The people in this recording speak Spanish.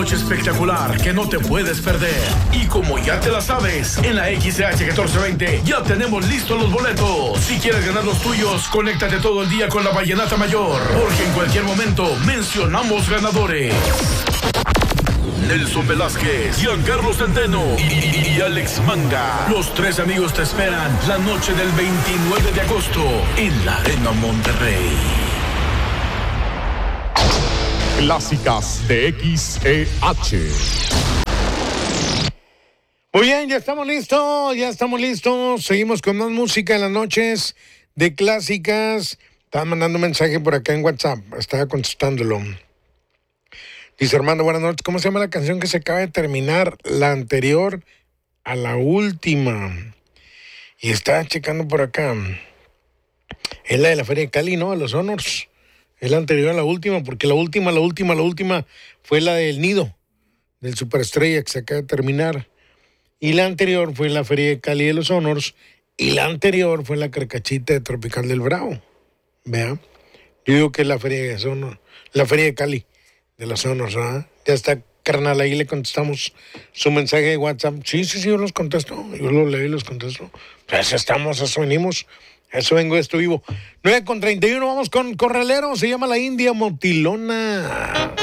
noche espectacular que no te puedes perder. Y como ya te la sabes, en la XH 1420 ya tenemos listos los boletos. Si quieres ganar los tuyos, conéctate todo el día con la Vallenata Mayor, porque en cualquier momento mencionamos ganadores. Nelson Velázquez, Giancarlo Centeno y Alex Manga. Los tres amigos te esperan la noche del 29 de agosto en la Arena Monterrey. Clásicas de XEH. Muy bien, ya estamos listos. Seguimos con más música en las noches de clásicas. Estaban mandando un mensaje por acá en WhatsApp, estaba contestándolo. Dice Armando, buenas noches. ¿Cómo se llama la canción que se acaba de terminar? La anterior a la última. Y estaba checando por acá. Es la de la Feria de Cali, ¿no? A los Honors. Es la anterior a la última, porque la última fue la del Nido, del Superestrella, que se acaba de terminar. Y la anterior fue la Feria de Cali de los Honors. Y la anterior fue la Carcachita de Tropical del Bravo. Vea. Yo digo que es la Feria de Cali de los Honors, ¿verdad? Ya está, carnal, ahí le contestamos su mensaje de WhatsApp. Sí, yo los contesto. Yo los leo y los contesto. Pues estamos, eso venimos. Eso vengo, esto vivo. 9:31, vamos con Corralero. Se llama La India Motilona.